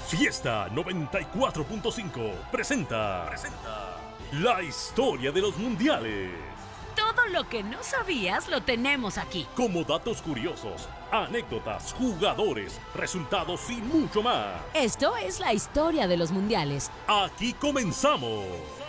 Fiesta 94.5 presenta la historia de los mundiales. Todo lo que no sabías lo tenemos aquí. Como datos curiosos, anécdotas, jugadores, resultados y mucho más. Esto es la historia de los mundiales. Aquí comenzamos.